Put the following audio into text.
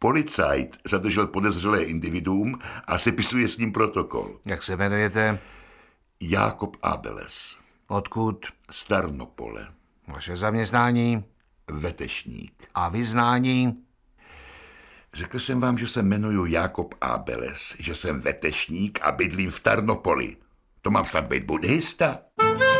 Policajt zadržel podezřelé individuum a sepisuje s ním protokol. Jak se jmenujete? Jákob Abeles. Odkud? Z Tarnopole. Vaše zaměstnání? Vetešník. A vyznání? Řekl jsem vám, že se jmenuju Jákob Abeles, že jsem vetešník a bydlím v Tarnopoli. To mám snad být buddhista?